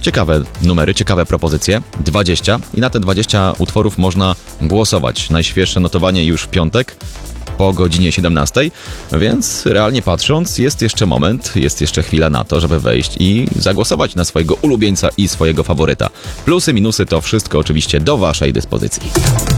Ciekawe numery, ciekawe propozycje. 20 i na te 20 utworów można głosować. Najświeższe notowanie już w piątek po godzinie 17, więc realnie patrząc jest jeszcze moment, jest jeszcze chwila na to, żeby wejść i zagłosować na swojego ulubieńca i swojego faworyta. Plusy, minusy to wszystko oczywiście do waszej dyspozycji.